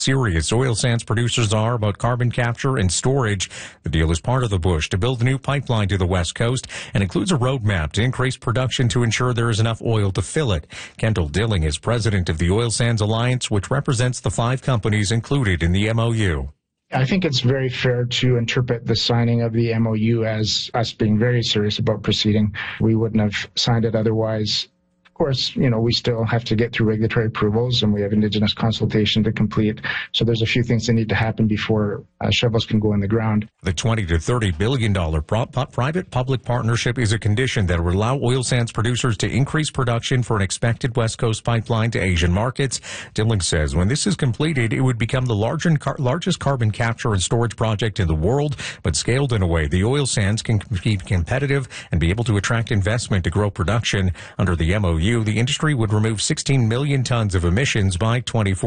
serious oil sands producers are about carbon capture and storage. The deal is part of the push to build a new pipeline to the West Coast and includes a roadmap to increase production to ensure there is enough oil to fill it. Kendall Dilling is president of the Oil Sands Alliance, which represents the 5 companies included in the MOU. I think it's very fair to interpret the signing of the MOU as us being very serious about proceeding. We wouldn't have signed it otherwise. Of course, we still have to get through regulatory approvals, and we have Indigenous consultation to complete. So there's a few things that need to happen before shovels can go in the ground. The $20 to $30 billion private-public partnership is a condition that will allow oil sands producers to increase production for an expected West Coast pipeline to Asian markets. Dilling says when this is completed, it would become the largest carbon capture and storage project in the world, but scaled in a way the oil sands can be competitive and be able to attract investment to grow production. Under the MOU, the industry would remove 16 million tons of emissions by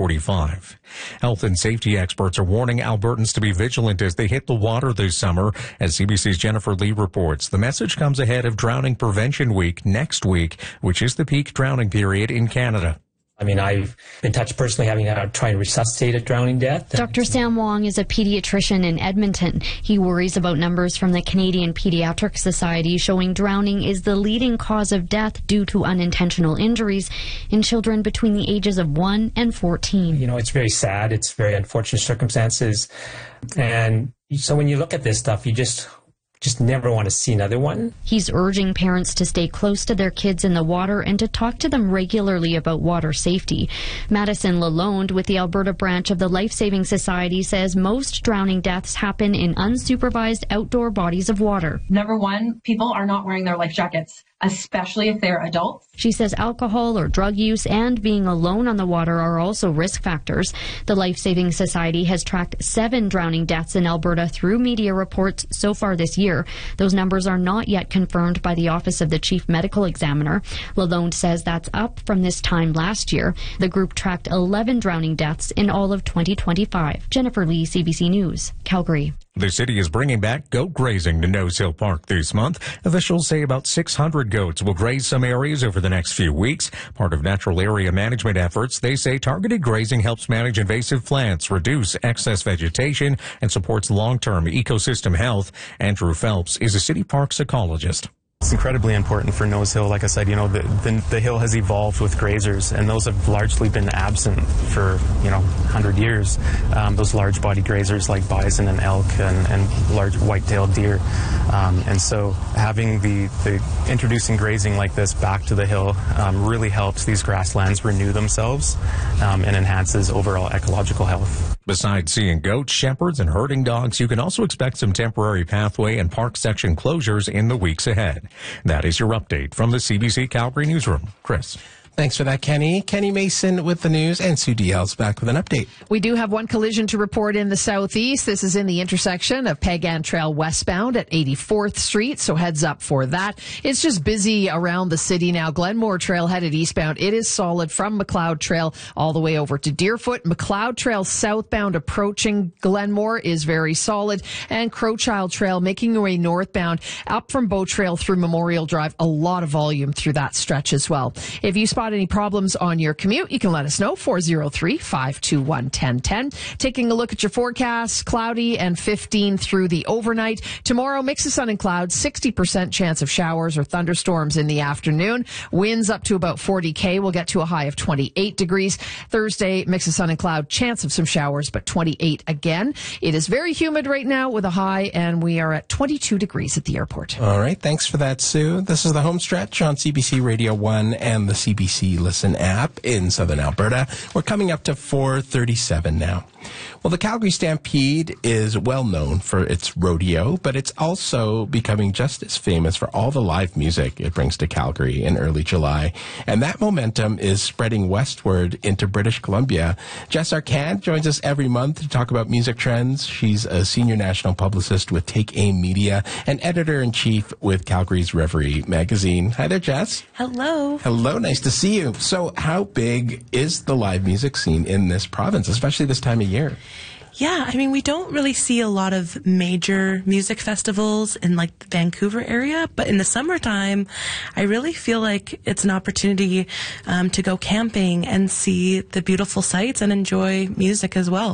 2045. Health and safety experts are warning Albertans to be vigilant as they hit the water this summer. As CBC's Jennifer Lee reports, the message comes ahead of Drowning Prevention Week next week, which is the peak drowning period in Canada. I've been touched personally having to try and resuscitate a drowning death. Dr. Sam Wong is a pediatrician in Edmonton. He worries about numbers from the Canadian Pediatric Society showing drowning is the leading cause of death due to unintentional injuries in children between the ages of 1 and 14. It's very sad. It's very unfortunate circumstances. And so when you look at this stuff, you just never want to see another one. He's urging parents to stay close to their kids in the water and to talk to them regularly about water safety. Madison Lalonde with the Alberta branch of the Life Saving Society says most drowning deaths happen in unsupervised outdoor bodies of water. Number one, people are not wearing their life jackets, especially if they're adults. She says alcohol or drug use and being alone on the water are also risk factors. The Life Saving Society has tracked 7 drowning deaths in Alberta through media reports so far this year. Those numbers are not yet confirmed by the Office of the Chief Medical Examiner. Lalonde says that's up from this time last year. The group tracked 11 drowning deaths in all of 2025. Jennifer Lee, CBC News, Calgary. The city is bringing back goat grazing to Nose Hill Park this month. Officials say about 600 goats will graze some areas over the next few weeks. Part of natural area management efforts, they say targeted grazing helps manage invasive plants, reduce excess vegetation, and supports long-term ecosystem health. Andrew Phelps is a city parks ecologist. It's incredibly important for Nose Hill. Like I said, the hill has evolved with grazers, and those have largely been absent for, 100 years. Those large body grazers like bison and elk and large white-tailed deer. And so having introducing grazing like this back to the hill really helps these grasslands renew themselves and enhances overall ecological health. Besides seeing goats, shepherds, and herding dogs, you can also expect some temporary pathway and park section closures in the weeks ahead. That is your update from the CBC Calgary Newsroom. Chris. Thanks for that, Kenny. Kenny Mason with the news, and Sue DL's back with an update. We do have one collision to report in the southeast. This is in the intersection of Peg Trail westbound at 84th Street, so heads up for that. It's just busy around the city now. Glenmore Trail headed eastbound. It is solid from McLeod Trail all the way over to Deerfoot. McLeod Trail southbound approaching Glenmore is very solid. And Crowchild Trail making your way northbound up from Bow Trail through Memorial Drive. A lot of volume through that stretch as well. If you spot any problems on your commute, you can let us know. 403-521-1010. Taking a look at your forecast, cloudy and 15 through the overnight. Tomorrow, mix of sun and clouds, 60% chance of showers or thunderstorms in the afternoon. Winds up to about 40 km. We'll get to a high of 28 degrees. Thursday, mix of sun and cloud, chance of some showers, but 28 again. It is very humid right now with a high, and we are at 22 degrees at the airport. All right. Thanks for that, Sue. This is the home stretch on CBC Radio 1 and the CBC Listen app in southern Alberta. We're coming up to 4:37 now. Well, the Calgary Stampede is well known for its rodeo, but it's also becoming just as famous for all the live music it brings to Calgary in early July. And that momentum is spreading westward into British Columbia. Jess Arcand joins us every month to talk about music trends. She's a senior national publicist with Take Aim Media and editor-in-chief with Calgary's Reverie magazine. Hi there, Jess. Hello. Hello. Nice to see you. So how big is the live music scene in this province, especially this time of year? year. Yeah, I mean, we don't really see a lot of major music festivals in like the Vancouver area, but in the summertime, I really feel like it's an opportunity to go camping and see the beautiful sights and enjoy music as well.